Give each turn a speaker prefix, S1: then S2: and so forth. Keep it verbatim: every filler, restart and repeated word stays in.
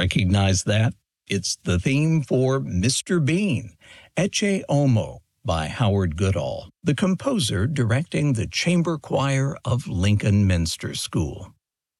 S1: Recognize that? It's the theme for Mister Bean, Ecce Homo by Howard Goodall, the composer directing the chamber choir of Lincoln Minster School.